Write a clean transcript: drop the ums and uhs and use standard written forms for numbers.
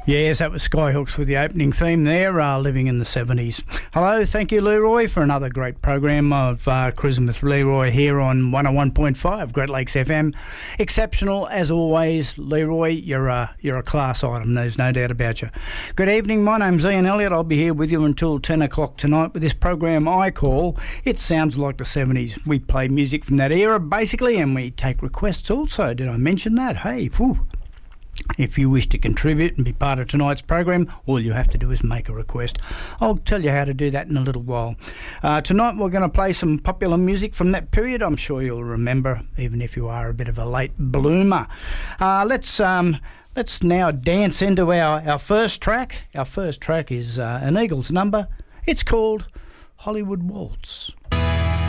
Yes, that was Skyhooks with the opening theme there, Living in the 70s. Hello, thank you, Leroy, for another great program of Cruising with Leroy here on 101.5 Great Lakes FM. Exceptional, as always, Leroy. You're a class item, there's no doubt about you. Good evening, my name's Ian Elliott. I'll be here with you until 10 o'clock tonight with this program I call It Sounds Like the 70s. We play music from that era, basically, and we take requests also. Did I mention that? Hey, whew. If you wish to contribute and be part of tonight's program, all you have to do is make a request. I'll tell you how to do that in a little while. Tonight we're going to play some popular music from that period. I'm sure you'll remember, even if you are a bit of a late bloomer. Let's now dance into our first track. Our first track is an Eagles number. It's called Hollywood Waltz.